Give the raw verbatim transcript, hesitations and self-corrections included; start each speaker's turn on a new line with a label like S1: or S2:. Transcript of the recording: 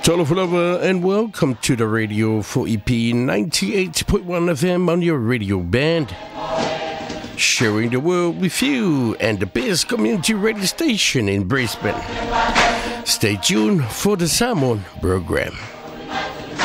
S1: Hello, and welcome to the radio for E P ninety-eight point one F M on your radio band. Sharing the world with you and the best community radio station in Brisbane. Stay tuned for the Salmon program.